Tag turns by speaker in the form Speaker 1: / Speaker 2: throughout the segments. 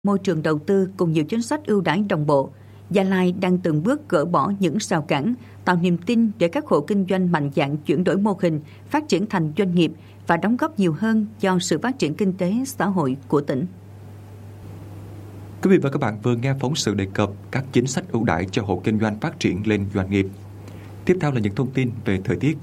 Speaker 1: môi trường đầu tư cùng nhiều chính sách ưu đãi đồng bộ, Gia Lai đang từng bước gỡ bỏ những rào cản, tạo niềm tin để các hộ kinh doanh mạnh dạn chuyển đổi mô hình, phát triển thành doanh nghiệp và đóng góp nhiều hơn cho sự phát triển kinh tế xã hội của tỉnh.
Speaker 2: Quý vị và các bạn vừa nghe phóng sự đề cập các chính sách ưu đãi cho hộ kinh doanh phát triển lên doanh nghiệp. Tiếp theo là những thông tin về thời tiết.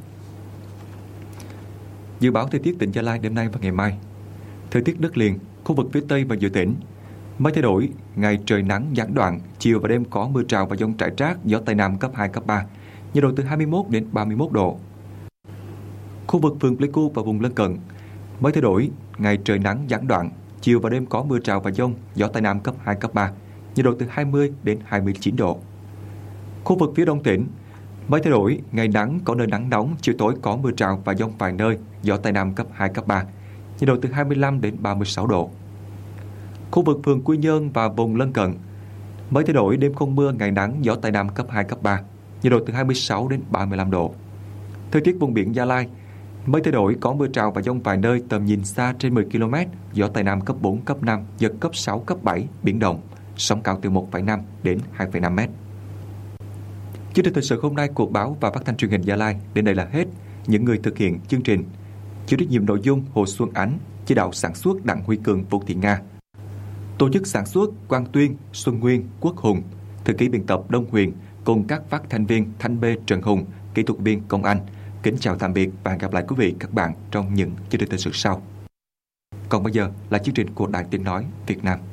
Speaker 2: Dự báo thời tiết tỉnh Gia Lai đêm nay và ngày mai. Thời tiết đất liền, khu vực phía Tây và giữa tỉnh. Mây thay đổi, ngày trời nắng gián đoạn, chiều và đêm có mưa rào và dông rải rác, gió Tây Nam cấp 2, cấp 3, nhiệt độ từ 21 đến 31 độ. Khu vực phường Pleiku và vùng lân cận. Mây thay đổi, ngày trời nắng gián đoạn, chiều và đêm có mưa rào và dông, gió Tây Nam cấp 2, cấp 3, nhiệt độ từ 20 đến 29 độ. Khu vực phía Đông tỉnh. Mây thay đổi, ngày nắng có nơi nắng nóng, chiều tối có mưa rào và dông vài nơi, gió Tây Nam cấp 2, cấp 3, nhiệt độ từ 25 đến 36 độ. Khu vực phường Quy Nhơn và vùng lân cận. Mây thay đổi, đêm không mưa, ngày nắng, gió Tây Nam cấp 2, cấp 3, nhiệt độ từ 26 đến 35 độ. Thời tiết vùng biển Gia Lai. Mây thay đổi, có mưa rào và dông vài nơi, tầm nhìn xa trên 10 km, gió Tây Nam cấp 4, cấp 5, giật cấp 6, cấp 7, biển động, sóng cao từ 1,5 đến 2,5 mét. Chương trình thời sự hôm nay của báo và phát thanh truyền hình Gia Lai đến đây là hết. Những người thực hiện chương trình: chịu trách nhiệm nội dung Hồ Xuân Ánh, chỉ đạo sản xuất Đặng Huy Cường, Vũ Thị Nga, tổ chức sản xuất Quang Tuyên, Xuân Nguyên, Quốc Hùng, thư ký biên tập Đông Huyền cùng các phát thanh viên Thanh Bê, Trần Hùng, kỹ thuật viên Công Anh. Kính chào tạm biệt và hẹn gặp lại quý vị các bạn trong những chương trình thời sự sau. Còn bây giờ là chương trình của Đài Tiếng nói Việt Nam.